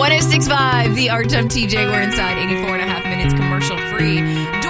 1065, the Art Time TJ. We're inside 84 and a half minutes commercial free.